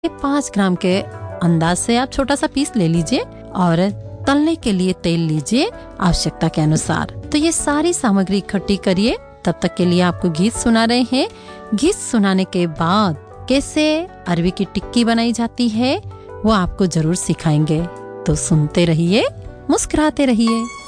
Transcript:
5 ग्राम के अंदाज से आप छोटा सा पीस ले लीजिए और तलने के लिए तेल लीजिए आवश्यकता के अनुसार। तो ये सारी सामग्री इकट्ठी करिए। तब तक के लिए आपको गीत सुना रहे हैं। गीत सुनाने के बाद कैसे अरबी की टिक्की बनाई जाती है वो आपको जरूर सिखाएंगे। तो सुनते रहिए, मुस्कुराते रहिए।